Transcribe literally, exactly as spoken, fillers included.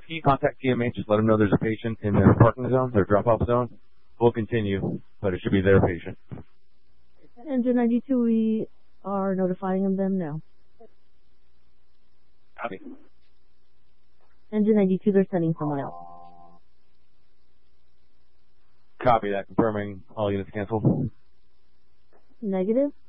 can you contact T M H, just let them know there's a patient in their parking zone, their drop-off zone. We'll continue, but it should be their patient. Engine ninety-two, we are notifying them now. Copy. Engine ninety-two, they're sending someone else. Copy that, confirming all units canceled. Negative.